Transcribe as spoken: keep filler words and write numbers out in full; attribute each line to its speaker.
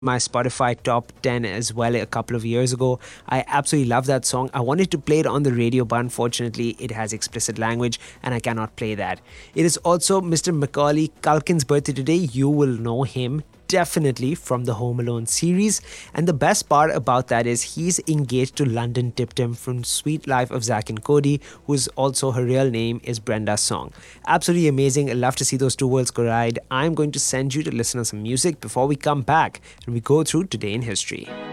Speaker 1: my Spotify top ten as well a couple of years ago. I absolutely love that song. I wanted to play it on the radio, but unfortunately, it has explicit language and I cannot play that. It is also Mister Macaulay Culkin's birthday today. You will know him definitely from the Home Alone series. And the best part about that is he's engaged to London Tipton from Sweet Life of Zack and Cody, who's also her real name is Brenda Song. Absolutely amazing. I love to see those two worlds collide. I'm going to send you to listen to some music before we come back and we go through Today in History.